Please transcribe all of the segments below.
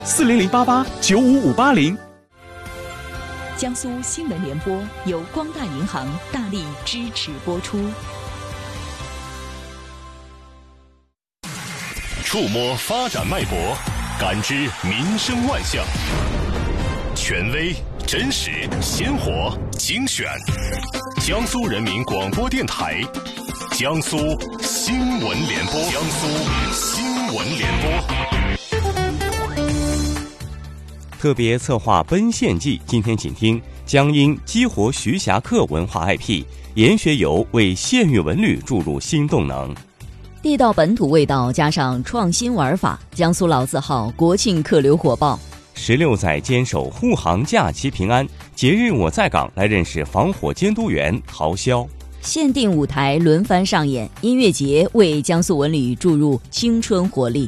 4088-95580。 江苏新闻联播由光大银行大力支持播出。 触摸发展脉搏，感知民生万象，权威、真实、鲜活、精选。江苏人民广播电台，江苏新闻联播，江苏新闻联播。 特别策划奔现季，今天请听江阴激活徐霞客文化 IP， 研学游为县域文旅注入新动能。 地道本土味道加上创新玩法，江苏老字号国庆客流火爆。 16载坚守护航假期平安，节日我在岗，来认识防火监督员陶潇。 限定舞台轮番上演，音乐节为江苏文旅注入青春活力。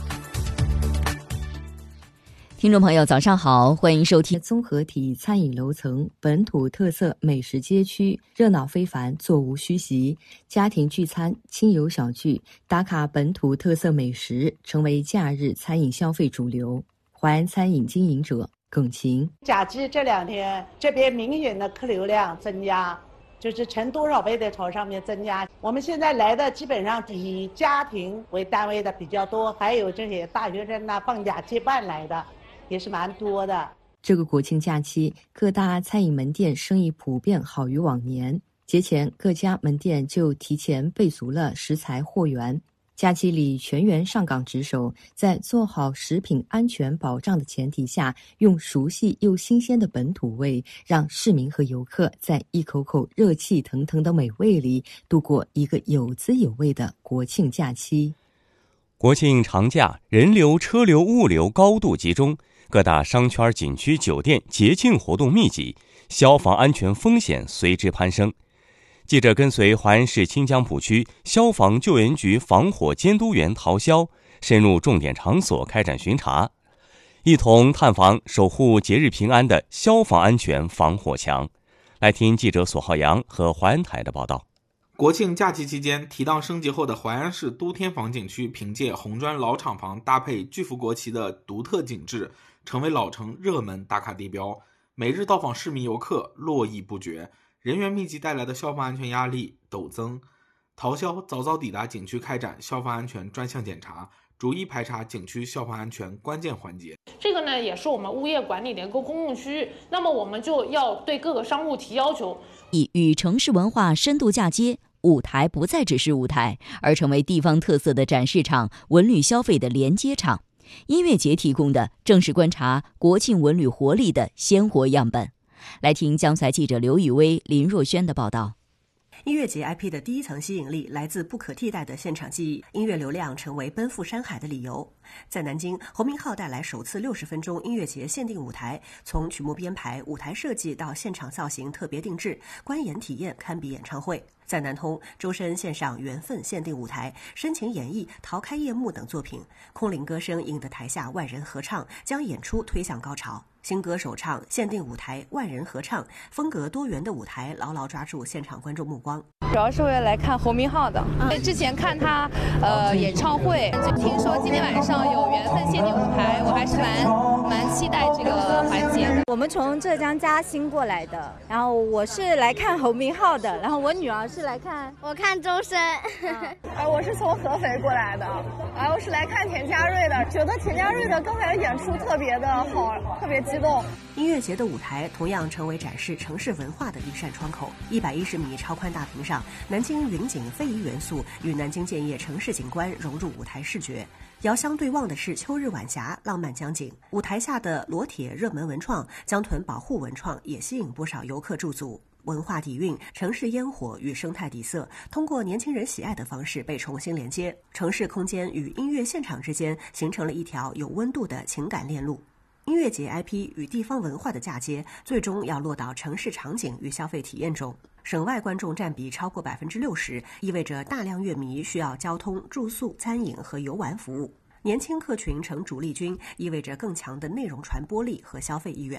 听众朋友早上好，欢迎收听综合体餐饮楼层本土特色美食街区，热闹非凡，座无虚席，家庭聚餐、亲友小聚，打卡本土特色美食，成为假日餐饮消费主流。淮安餐饮经营者耿晴， 假期这2天，这边明显的客流量增加，就是成多少倍的朝上面增加。我们现在来的基本上以家庭为单位的比较多，还有这些大学生放假接伴来的也是蛮多的。 这个国庆假期，各大餐饮门店生意普遍好于往年。节前，各家门店就提前备足了食材货源。假期里全员上岗值守，在做好食品安全保障的前提下，用熟悉又新鲜的本土味，让市民和游客在一口口热气腾腾的美味里度过一个有滋有味的国庆假期。 国庆长假，人流、车流、物流高度集中，各大商圈、景区、酒店节庆活动密集，消防安全风险随之攀升。记者跟随淮安市清江浦区消防救援局防火监督员陶潇，深入重点场所开展巡查，一同探访守护节日平安的消防安全防火墙。来听记者索浩洋和淮安台的报道。 国庆假期期间，提档升级后的淮安市都天坊景区凭借红砖老厂房搭配巨幅国旗的独特景致，成为老城热门打卡地标，每日到访市民游客络绎不绝，人员密集带来的消防安全压力陡增。陶潇早早抵达景区开展消防安全专项检查，逐一排查景区消防安全关键环节。 这个呢，也是我们物业管理的一个公共区域，那么我们就要对各个商户提要求， 以与城市文化深度嫁接，舞台不再只是舞台，而成为地方特色的展示场、文旅消费的连接场。音乐节提供的正是观察国庆文旅活力的鲜活样本。来听江苏台记者刘雨薇、林若萱的报道。 音乐节 IP 的第一层吸引力来自不可替代的现场记忆，音乐流量成为奔赴山海的理由。在南京，侯明昊带来首次60分钟音乐节限定舞台，从曲目编排、舞台设计到现场造型特别定制，观演体验堪比演唱会。在南通，周深献上缘分限定舞台，深情演绎《逃开夜幕》等作品，空灵歌声引得台下万人合唱，将演出推向高潮。新歌首唱，限定舞台，万人合唱，风格多元的舞台牢牢抓住现场观众目光。 主要是为了来看侯明昊的，之前看他演唱会，就听说今天晚上有缘分限定舞台，我还是蛮期待这个环节的。 我们从浙江嘉兴过来的，然后我是来看侯明昊的，然后我女儿是来看， 我看周深， 我是从合肥过来的，我是来看田家瑞的，觉得田家瑞的刚才演出特别的好，特别激动。 音乐节的舞台同样成为展示城市文化的一扇窗口。110米超宽大屏上，南京云锦非遗元素与南京建业城市景观融入舞台视觉。遥相对望的是秋日晚霞，浪漫江景。舞台下的裸铁热门文创、江豚保护文创也吸引不少游客驻足。文化底蕴、城市烟火与生态底色，通过年轻人喜爱的方式被重新连接。城市空间与音乐现场之间形成了一条有温度的情感链路。音乐节 IP 与地方文化的嫁接，最终要落到城市场景与消费体验中。省外观众占比超过60%，意味着大量乐迷需要交通、住宿、餐饮和游玩服务。年轻客群成主力军，意味着更强的内容传播力和消费意愿。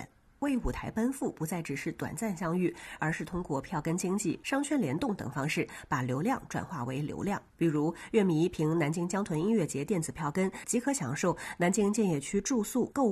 为舞台奔赴不再只是短暂相遇，而是通过票根经济、商圈联动等方式，把流量转化为流量。比如，乐迷凭南京江豚音乐节电子票根即可享受南京建邺区住宿、购物